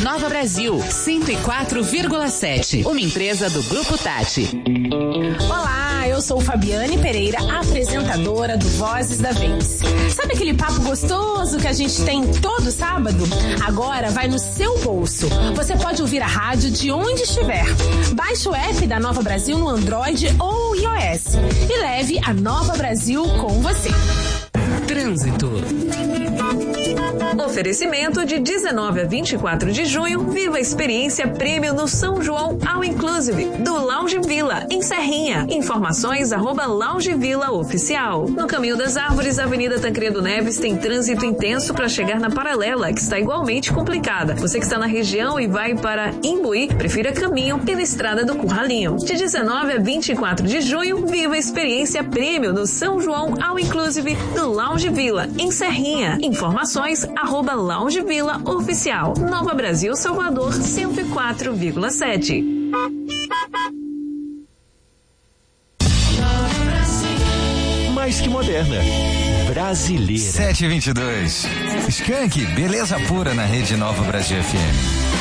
Nova Brasil, 104,7. Uma empresa do Grupo Tati. Olá, eu sou Fabiane Pereira, apresentadora do Vozes da Vez. Sabe aquele papo gostoso que a gente tem todo sábado? Agora vai no seu bolso. Você pode ouvir a rádio de onde estiver. Baixe o app da Nova Brasil no Android ou iOS e leve a Nova Brasil com você. Trânsito. Oferecimento de 19 a 24 de junho, viva a experiência prêmio no São João All Inclusive, do Lounge Villa, em Serrinha. Informações @Lounge Villa Oficial. No Caminho das Árvores, Avenida Tancredo Neves, tem trânsito intenso para chegar na Paralela, que está igualmente complicada. Você que está na região e vai para Imbuí, prefira caminho pela Estrada do Curralinho. De 19 a 24 de junho, viva a experiência prêmio no São João All Inclusive, do Lounge Villa, em Serrinha. Informações @Lounge Villa Oficial. Nova Brasil, Salvador, 104,7. Mais que moderna. Brasileira. 7h22. Skank, beleza pura na Rede Nova Brasil FM.